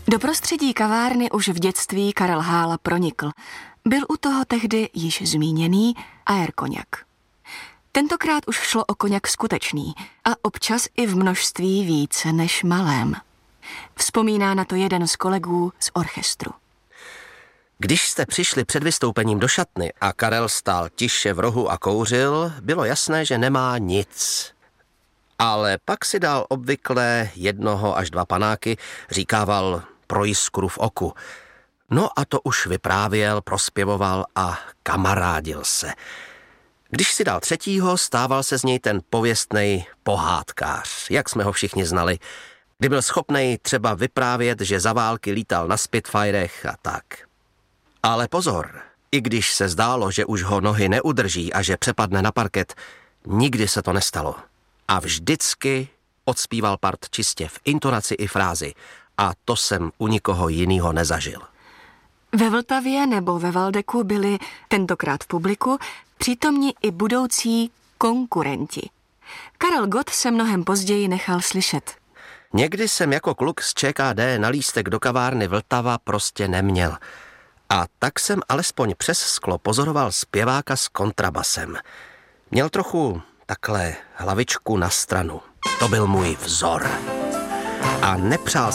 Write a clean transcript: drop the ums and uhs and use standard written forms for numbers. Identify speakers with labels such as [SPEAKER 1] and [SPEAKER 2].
[SPEAKER 1] Do prostředí kavárny už v dětství Karel Hála pronikl. Byl u toho tehdy již zmíněný Aer koněk. Tentokrát už šlo o koněk skutečný a občas i v množství více než malém. Vzpomíná na to jeden z kolegů z orchestru.
[SPEAKER 2] Když jste přišli před vystoupením do šatny a Karel stál tiše v rohu a kouřil, bylo jasné, že nemá nic. Ale pak si dal obvykle 1 až 2 panáky, říkával pro jiskru v oku. No a to už vyprávěl, prospěvoval a kamarádil se. Když si dal 3., stával se z něj ten pověstnej pohádkář, jak jsme ho všichni znali, kdy byl schopnej třeba vyprávět, že za války lítal na Spitfirech a tak. Ale pozor, i když se zdálo, že už ho nohy neudrží a že přepadne na parket, nikdy se to nestalo. A vždycky odspíval part čistě v intonaci i frázi. A to jsem u nikoho jinýho nezažil.
[SPEAKER 1] Ve Vltavě nebo ve Valdeku byli, tentokrát v publiku, přítomni i budoucí konkurenti. Karel Gott se mnohem později nechal slyšet.
[SPEAKER 2] Někdy jsem jako kluk z ČKD na lístek do kavárny Vltava prostě neměl. A tak jsem alespoň přes sklo pozoroval zpěváka s kontrabasem. Měl trochu takhle hlavičku na stranu. To byl můj vzor. A nepřál